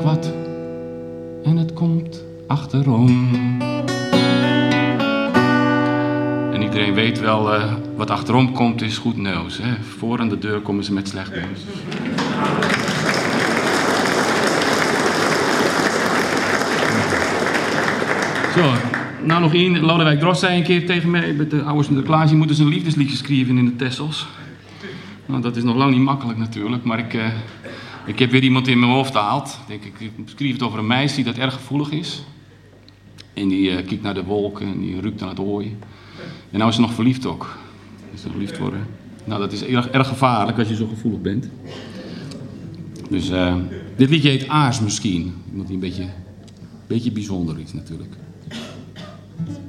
wat en het komt achterom. En iedereen weet wel, wat achterom komt is goed nieuws. Hè? Voor aan de deur komen ze met slecht nieuws. Zo, nou nog één. Lodewijk Drost zei een keer tegen mij, met de oude Sinterklaas, je moet eens een liefdesliedje schrijven in de Texels. Nou, dat is nog lang niet makkelijk natuurlijk, maar ik heb weer iemand in mijn hoofd gehaald. Ik schreef het over een meisje dat erg gevoelig is. En die kijkt naar de wolken en die ruikt aan het ooien. En nou is ze nog verliefd ook. Is ze verliefd worden. Nou, dat is erg gevaarlijk als je zo gevoelig bent. Dus dit liedje heet Aars misschien. Iemand die een beetje bijzonder is natuurlijk.